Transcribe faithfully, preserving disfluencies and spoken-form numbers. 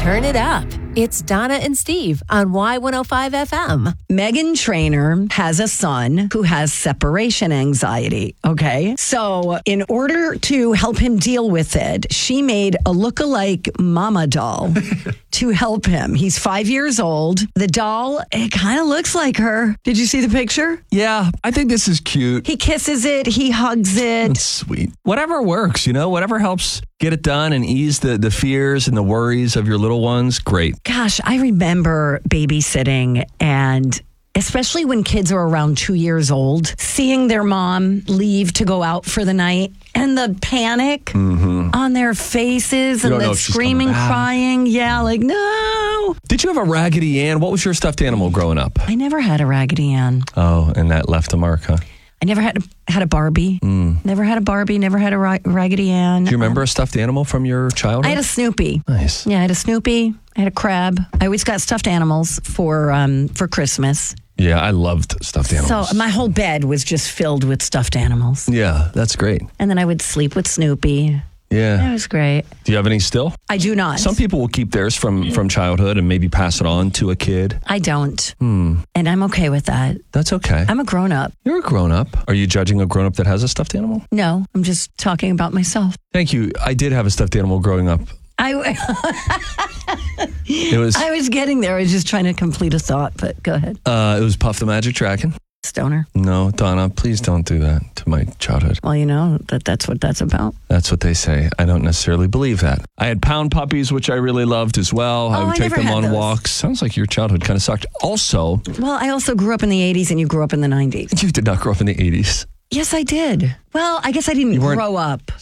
Turn it up. It's Donna and Steve on Y one oh five F M. Meghan Trainor has a son who has separation anxiety, okay? So in order to help him deal with it, she made a look-alike mama doll to help him. He's five years old. The doll, it kind of looks like her. Did you see the picture? Yeah, I think this is cute. He kisses it. He hugs it. It's sweet. Whatever works, you know, whatever helps get it done and ease the, the fears and the worries of your little ones. Great. Gosh, I remember babysitting, and especially when kids are around two years old, seeing their mom leave to go out for the night and the panic mm-hmm. on their faces and the screaming, crying. Yeah, like, no. Did you have a Raggedy Ann? What was your stuffed animal growing up? I never had a Raggedy Ann. Oh, and that left a mark, huh? I never had a, had a Barbie. Mm. Never had a Barbie. Never had a Ra- Raggedy Ann. Do you remember a stuffed animal from your childhood? I had a Snoopy. Nice. Yeah, I had a Snoopy. I had a crab. I always got stuffed animals for um, for Christmas. Yeah, I loved stuffed animals. So my whole bed was just filled with stuffed animals. Yeah, that's great. And then I would sleep with Snoopy. Yeah. It was great. Do you have any still? I do not. Some people will keep theirs from, from childhood and maybe pass it on to a kid. I don't. Hmm. And I'm okay with that. That's okay. I'm a grown-up. You're a grown-up. Are you judging a grown-up that has a stuffed animal? No, I'm just talking about myself. Thank you. I did have a stuffed animal growing up. I, it was, I was getting there. I was just trying to complete a thought, but go ahead. Uh, it was Puff the Magic Dragon. Stoner. No, Donna, please don't do that to my childhood. Well, you know, that that's what that's about. That's what they say. I don't necessarily believe that. I had pound puppies, which I really loved as well. Oh, I would I take never them had on those. walks. Sounds like your childhood kind of sucked. Also, well, I also grew up in the eighties and you grew up in the nineties. You did not grow up in the eighties. Yes, I did. Well, I guess I didn't grow up.